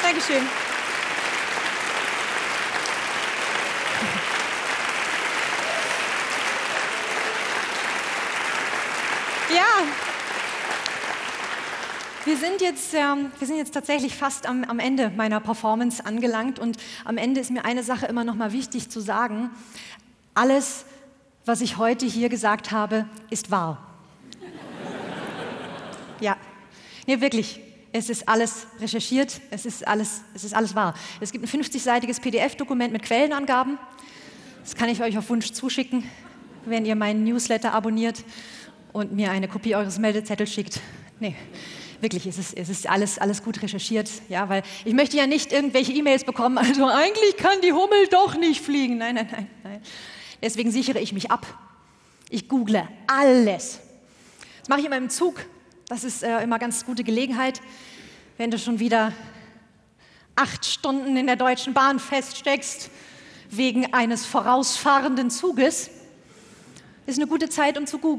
Dankeschön. Ja, wir sind jetzt tatsächlich fast am Ende meiner Performance angelangt und am Ende ist mir eine Sache immer noch mal wichtig zu sagen. Alles, was ich heute hier gesagt habe, ist wahr. Ja, nee, wirklich. Es ist alles recherchiert, es ist alles wahr. Es gibt ein 50-seitiges PDF-Dokument mit Quellenangaben. Das kann ich euch auf Wunsch zuschicken, wenn ihr meinen Newsletter abonniert und mir eine Kopie eures Meldezettels schickt. Nee, wirklich, es ist alles gut recherchiert, ja, weil ich möchte ja nicht irgendwelche E-Mails bekommen, also eigentlich kann die Hummel doch nicht fliegen. Nein. Deswegen sichere ich mich ab. Ich google alles. Das mache ich immer im Zug. Das ist immer ganz gute Gelegenheit, wenn du schon wieder 8 Stunden in der Deutschen Bahn feststeckst, wegen eines vorausfahrenden Zuges. Ist eine gute Zeit, um zu googeln.